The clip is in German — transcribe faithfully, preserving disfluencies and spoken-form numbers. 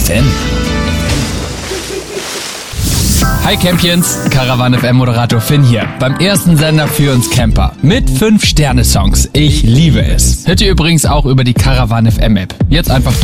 F M. Hi Campions, Caravan F M Moderator Finn hier, beim ersten Sender für uns Camper. Mit fünf Sterne Songs. Ich liebe es. Hört ihr übrigens auch über die Caravan F M App. Jetzt einfach